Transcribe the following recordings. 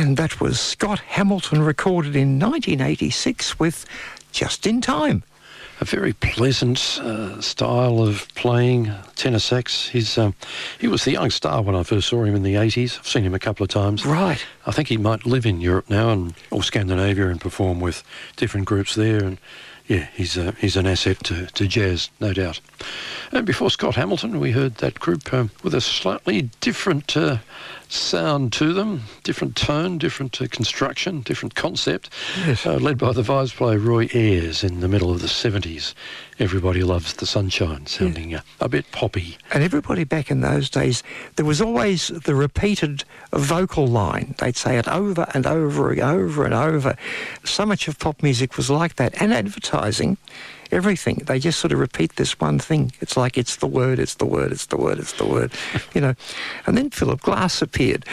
And that was Scott Hamilton, recorded in 1986 with Just in Time. A very pleasant style of playing tenor sax. He was the young star when I first saw him in the 80s. I've seen him a couple of times. Right. I think he might live in Europe now or Scandinavia and perform with different groups there. And yeah, he's an asset to jazz, no doubt. And before Scott Hamilton, we heard that group with a slightly different sound to them, different tone, different construction, different concept, yes. Led by the vise player Roy Ayers in the middle of the 70s. Everybody Loves the Sunshine, sounding a bit poppy. And everybody back in those days, there was always the repeated vocal line. They'd say it over and over and over and over. So much of pop music was like that. And advertising, everything. They just sort of repeat this one thing. It's like, it's the word, it's the word, it's the word, it's the word, you know. And then Philip Glass appeared.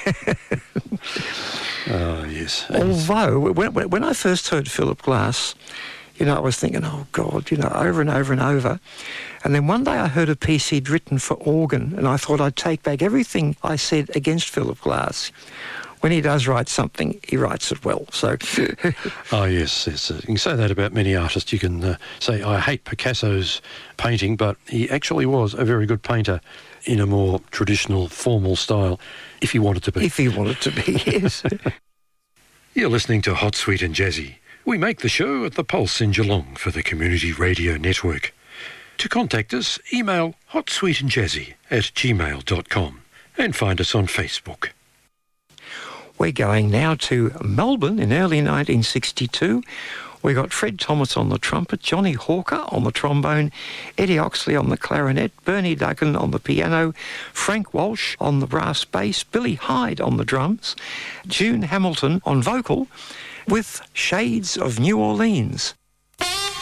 Oh, yes. Although, when I first heard Philip Glass, you know, I was thinking, oh, God, you know, over and over and over. And then one day I heard a piece he'd written for organ, and I thought I'd take back everything I said against Philip Glass. When he does write something, he writes it well. So, oh, yes. You can say that about many artists. You can say, I hate Picasso's painting, but he actually was a very good painter in a more traditional, formal style, if he wanted to be. If he wanted to be, yes. You're listening to Hot, Sweet and Jazzy. We make the show at the Pulse in Geelong for the Community Radio Network. To contact us, email hotsweetandjazzy@gmail.com and find us on Facebook. We're going now to Melbourne in early 1962. We got Fred Thomas on the trumpet, Johnny Hawker on the trombone, Eddie Oxley on the clarinet, Bernie Duggan on the piano, Frank Walsh on the brass bass, Billy Hyde on the drums, June Hamilton on vocal, with Shades of New Orleans.